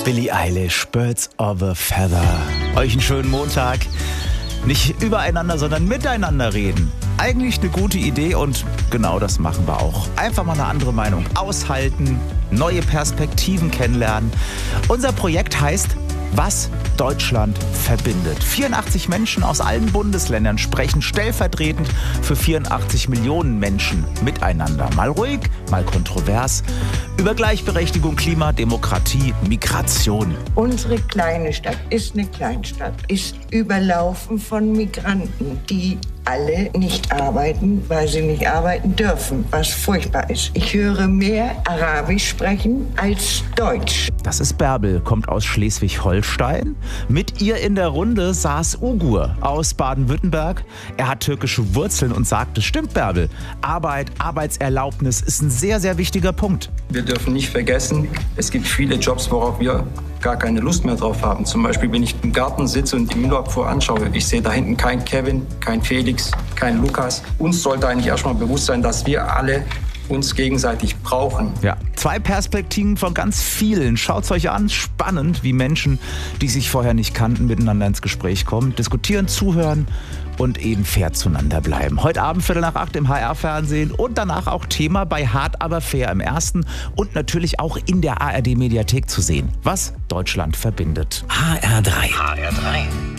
Billie Eilish, Birds of a Feather. Euch einen schönen Montag. Nicht übereinander, sondern miteinander reden. Eigentlich eine gute Idee und genau das machen wir auch. Einfach mal eine andere Meinung aushalten, neue Perspektiven kennenlernen. Unser Projekt heißt Was Deutschland verbindet. 84 Menschen aus allen Bundesländern sprechen stellvertretend für 84 Millionen Menschen miteinander. Mal ruhig, mal kontrovers. Über Gleichberechtigung, Klima, Demokratie, Migration. Unsere kleine Stadt ist eine Kleinstadt, ist überlaufen von Migranten, die alle nicht arbeiten, weil sie nicht arbeiten dürfen, was furchtbar ist. Ich höre mehr Arabisch sprechen als Deutsch. Das ist Bärbel, kommt aus Schleswig-Holstein. Mit ihr in der Runde saß Ugur aus Baden-Württemberg. Er hat türkische Wurzeln und sagt, es stimmt, Bärbel, Arbeit, Arbeitserlaubnis ist ein sehr, sehr wichtiger Punkt. Wir dürfen nicht vergessen, es gibt viele Jobs, worauf wir gar keine Lust mehr drauf haben. Zum Beispiel, wenn ich im Garten sitze und die Müllabfuhr anschaue, ich sehe da hinten keinen Kevin, keinen Felix, keinen Lukas. Uns sollte eigentlich erstmal bewusst sein, dass wir alle uns gegenseitig brauchen. Ja, 2 Perspektiven von ganz vielen. Schaut's euch an, spannend, wie Menschen, die sich vorher nicht kannten, miteinander ins Gespräch kommen, diskutieren, zuhören und eben fair zueinander bleiben. Heute Abend 7:45 im HR-Fernsehen und danach auch Thema bei Hart aber fair im ersten und natürlich auch in der ARD-Mediathek zu sehen. Was Deutschland verbindet. HR3.